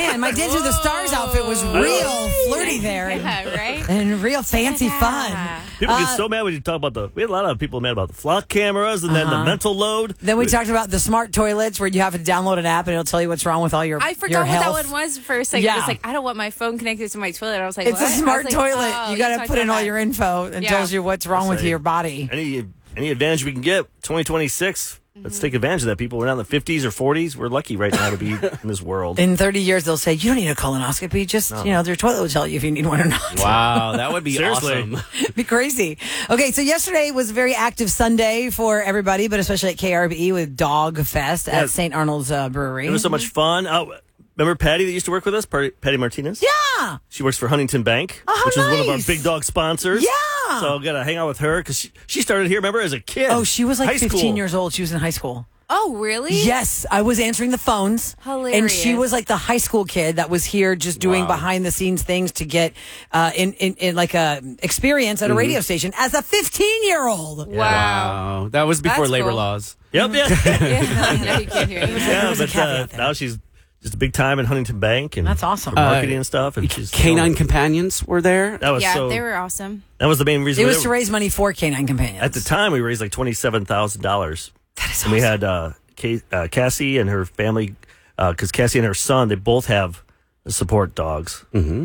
man, my Dance with the Stars outfit was real flirty there. Yeah, right? And real fancy fun. People get so mad when you talk about we had a lot of people mad about the flock cameras and then the mental load. Then we talked about the smart toilets where you have to download an app and it'll tell you what's wrong with all your I forgot your what health. that one was for a second. Yeah. I was like, I don't want my phone connected to my toilet. I was like, It's what? a smart I was toilet. like, oh, you got to talked put in about all that. your info and tells you what's wrong with your body. Any advantage we can get, 2026, let's take advantage of that, people. We're not in the 50s or 40s. We're lucky right now to be in this world. In 30 years, they'll say, you don't need a colonoscopy. Just, their toilet will tell you if you need one or not. Wow, that would be Seriously. awesome. It'd be crazy. Okay, so yesterday was a very active Sunday for everybody, but especially at KRBE with Dog Fest at St. Arnold's Brewery. It was so much fun. Remember Patty that used to work with us? Patty Martinez? Yeah. She works for Huntington Bank, which is one of our big dog sponsors. Yeah. So I got to hang out with her because she started here, remember, as a kid. Oh, she was like High 15 school. years old. She was in high school. Oh, really? Yes, I was answering the phones. Hilarious. And she was like the high school kid that was here just doing behind the scenes things to get in like a experience at a radio station as a 15-year-old. Wow. That was before That's labor cool. laws. Yep, yeah. Yeah, you can't hear it. Yeah, was a but caveat there. now she's just a big time in Huntington Bank. And That's awesome. for marketing and stuff. And she's Canine companions were there. That was Yeah, they were awesome. That was the main reason. It was to raise money for Canine Companions. At the time, we raised like $27,000. That is And we had Cassie and her family, because Cassie and her son, they both have support dogs. Mm-hmm.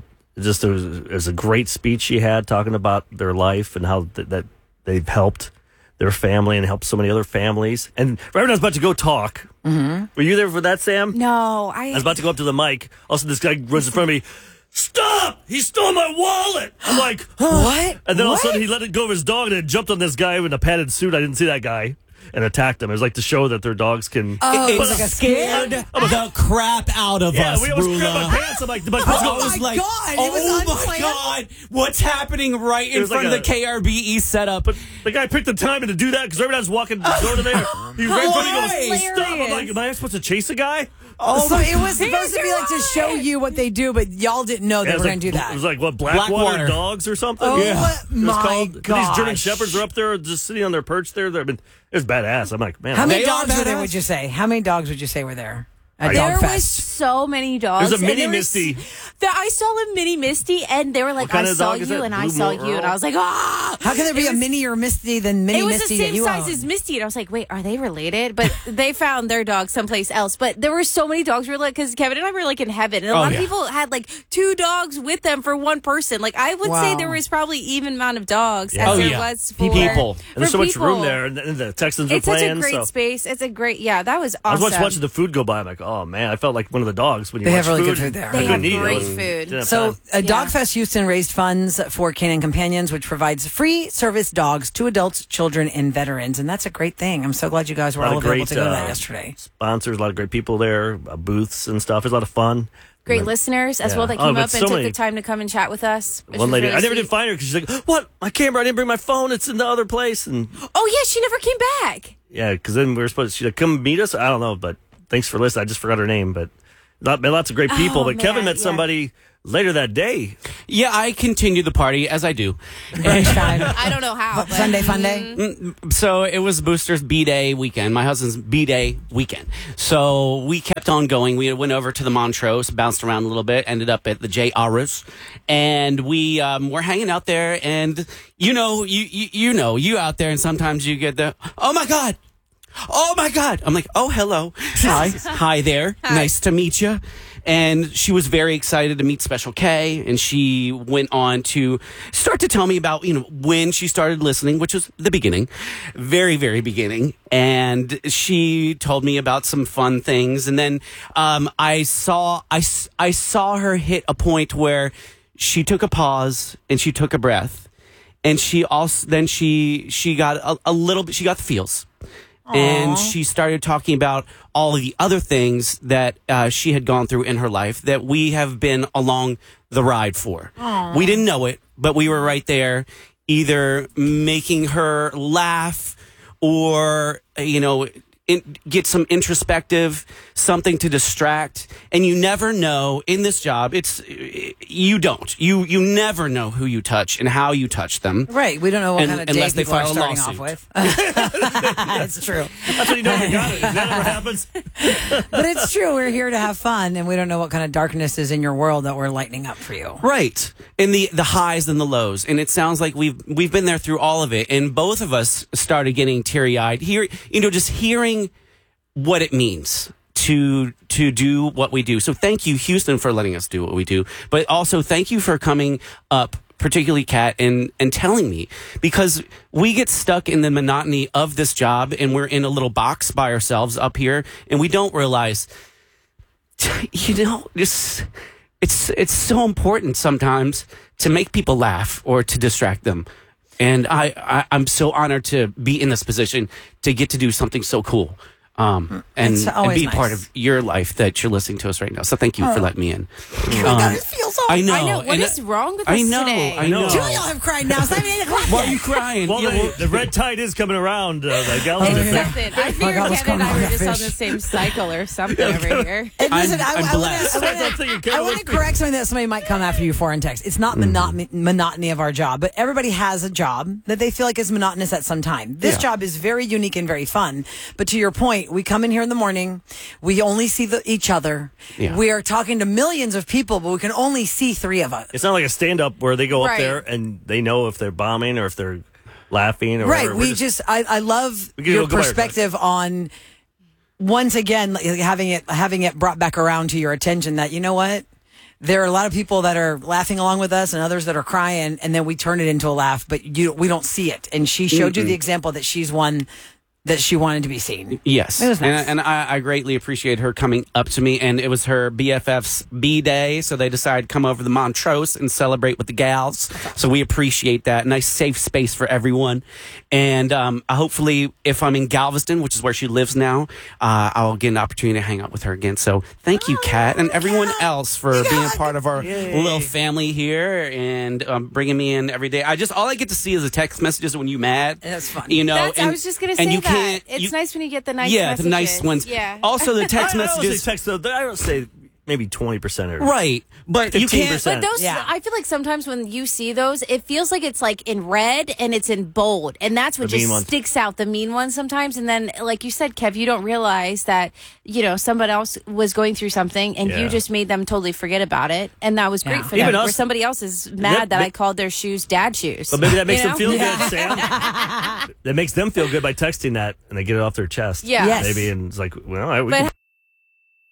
It was a great speech she had talking about their life and how that they've helped their family and helped so many other families. And right when I was about to go talk, were you there for that, Sam? No, I was about to go up to the mic. All of a sudden, this guy runs in front of me. Stop! He stole my wallet! I'm like, what? And then all of a sudden, he let it go of his dog and it jumped on this guy in a padded suit. I didn't see that guy. And attacked him. It was like to show that their dogs can. It was like a scared the crap out of us, we almost grabbed my Brula. pants. I'm like, Oh my God, it was oh my unplanned. God, what's happening right in was front like of the KRBE setup? But the guy picked the time to do that because everybody was walking the door to there. He ran in front of me and goes, stop. I'm like, am I supposed to chase a guy? So it was supposed to be like to show you what they do, but y'all didn't know they Yeah, were going to do that. It was like, what, Blackwater Blackwater. dogs or something? Oh, It was my called. These German gosh. Shepherds are up there just sitting on their perch there. It was badass. I'm like, man. How many They are dogs were there, badass. would you say? How many dogs would you say were there at There Dog was Fest? so many dogs. There's a and mini there was- Misty. I saw a mini Misty, and they were like, What kind I of saw dog is you, that? and I Blue saw Merle? you, and I was like, ah! How can there be a mini or Misty than mini It was Misty the that same you size own? as Misty, and I was like, wait, are they related? But they found their dog someplace else. But there were so many dogs. We were like, because Kevin and I were like in heaven, and a lot of people had like 2 dogs with them for one person. Like I would say Wow. there was probably even amount of dogs Yeah. as Oh, there yeah. was for People. And there's so for much room people. there. And the Texans were It's such playing. a great so. space. It's a great, that was I awesome. was watching the food go by. I'm like, oh man, I felt like one of the dogs when you They watch have really food. good food there. They I couldn't have eat. I great was- food. didn't have So, time. Dog Fest Houston raised funds for Canine Companions, which provides free service dogs to adults, children, and veterans. And that's a great thing. I'm so glad you guys were A lot all of available great, to go to that yesterday. sponsors, a lot of great people there, booths and stuff. It was a lot of fun. Great And then- listeners as Yeah. well that Oh, came but up so and took many- the time to come and chat with us. which One was lady, really I never sweet. did find her because she's like, "What? My camera? I didn't bring my phone. It's in the other place." And Oh yeah, she never came back. yeah, because then we were supposed. She'd like, come meet us. I don't know, but thanks for listening. I just forgot her name, but lots of great people. Oh, but Kevin man, met somebody later that day. Yeah, I continued the party as I do. Brunch time. I don't know how. But Sunday fun day. So it was Booster's B-Day weekend, my husband's B-Day weekend. So we kept on going. We went over to the Montrose, bounced around a little bit, ended up at the J. Arus, and we were hanging out there. And you know, you out there, and sometimes you get the, oh my God. I'm like, oh, hello. Hi there. Nice to meet you. And she was very excited to meet Special K, and she went on to start to tell me about, when she started listening, which was the beginning, very, very beginning. And she told me about some fun things. And then I saw her hit a point where she took a pause and she took a breath. And she also, then she got a little bit, she got the feels. And she started talking about all of the other things that she had gone through in her life that we have been along the ride for. We didn't know it, but we were right there, either making her laugh or, get some introspective, something to distract. And you never know in this job, you never know who you touch and how you touch them. Right. We don't know what kind of day unless they people are file a starting lawsuit. off with. It's true. That's what you know. You got it. That never happens. But it's true. We're here to have fun, and we don't know what kind of darkness is in your world that we're lightening up for you. Right. And the highs and the lows. And it sounds like we've been there through all of it. And both of us started getting teary-eyed here, just hearing what it means to do what we do. So thank you, Houston, for letting us do what we do. But also thank you for coming up, particularly Kat, and telling me, because we get stuck in the monotony of this job and we're in a little box by ourselves up here and we don't realize, it's so important sometimes to make people laugh or to distract them. And I'm so honored to be in this position to get to do something so cool. And be nice. part of your life that you're listening to us right now. So thank you for letting me in. God, it feels so. I know. I know. What is wrong with us today? I know. Two of y'all have cried now. It's not even 8 o'clock. Why are you crying? Well, the red tide is coming around. Like Galveston. Listen, I figured God, what's Kevin and going I on were just on with the fish? same cycle or something over here. And listen, I'm blessed. I want to correct something that somebody might come after you for in text. It's not monotony of our job, but everybody has a job that they feel like is monotonous at some time. This job is very unique and very fun. But to your point, we come in here in the morning, we only see each other. Yeah. We are talking to millions of people, but we can only see 3 of us. It's not like a stand-up where they go up Right. there and they know if they're bombing or if they're laughing or Right. whatever. I love We can your go by our perspective on, once again, like, having it brought back around to your attention that, you know what? There are a lot of people that are laughing along with us and others that are crying, and then we turn it into a laugh, but we don't see it. And she showed you the example that she's one that she wanted to be seen. Yes. It was nice. And I greatly appreciate her coming up to me. And it was her BFF's B-Day, so they decided to come over to the Montrose and celebrate with the gals. So we appreciate that. Nice safe space for everyone. And hopefully, if I'm in Galveston, which is where she lives now, I'll get an opportunity to hang out with her again. So thank you, Kat, and everyone else for being a part of our little family here and bringing me in every day. All I get to see is the text messages when you mad. That's fun. I was just going to say that. It's nice when you get the nice messages. the nice ones. Yeah. Also, the text I don't messages. say text, though. I don't say maybe 20% or Right. But you can't. 15%. But those, Yeah. I feel like sometimes when you see those, it feels like it's like in red and it's in bold. And that's what The mean just ones. sticks out, the mean ones sometimes. And then, like you said, Kev, you don't realize that, somebody else was going through something and you Yeah. just made them totally forget about it. And that was great Yeah. for Even them. us- Where somebody else is mad that I called their shoes dad shoes. But maybe that makes You them feel know? good, Sam. That makes them feel good by texting that, and they get it off their chest. Yeah. Yes. Maybe, and it's like, well, we But can